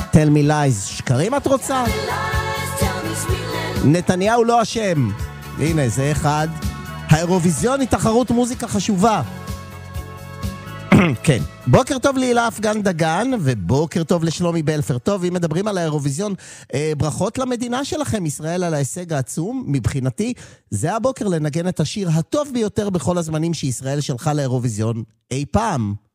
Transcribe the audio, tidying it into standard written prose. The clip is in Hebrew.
Tell me lies. שקרים את רוצה? נתניהו לא אשם. הנה, זה אחד. האירוויזיון היא תחרות מוזיקה חשובה. כן. בוקר טוב להילה אפגן דגן, ובוקר טוב לשלומי בלפר. טוב, אם מדברים על האירוויזיון, ברכות למדינה שלכם, ישראל, על ההישג העצום. מבחינתי, זה הבוקר לנגן את השיר הטוב ביותר בכל הזמנים שישראל שלחה לאירוויזיון אי פעם.